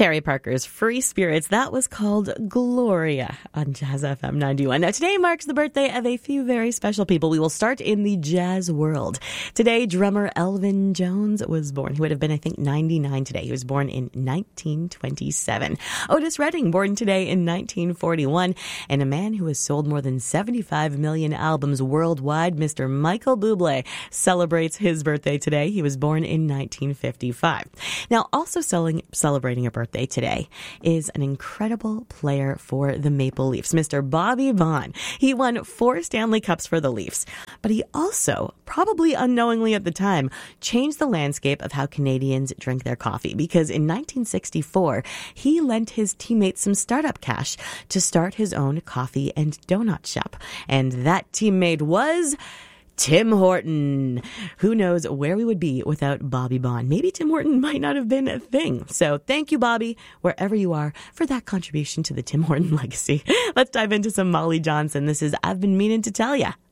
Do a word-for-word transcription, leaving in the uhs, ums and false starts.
Terry Parker's Free Spirits. That was called Gloria on Jazz F M ninety-one. Now, today marks the birthday of a few very special people. We will start in the jazz world. Today, drummer Elvin Jones was born. He would have been, I think, ninety-nine today. He was born in nineteen twenty-seven. Otis Redding, born today in nineteen forty-one. And a man who has sold more than seventy-five million albums worldwide, Mister Michael Bublé, celebrates his birthday today. He was born in nineteen fifty-five. Now, also selling, celebrating a birthday today is an incredible player for the Maple Leafs, Mister Bobby Vaughn. He won four Stanley Cups for the Leafs, but he also, probably unknowingly at the time, changed the landscape of how Canadians drink their coffee, because in nineteen sixty-four, he lent his teammates some startup cash to start his own coffee and donut shop. And that teammate was Tim Horton. Who knows where we would be without Bobby Vaughn? Maybe Tim Horton might not have been a thing. So thank you, Bobby, wherever you are, for that contribution to the Tim Horton legacy. Let's dive into some Molly Johnson. This is I've Been Meaning to Tell Ya.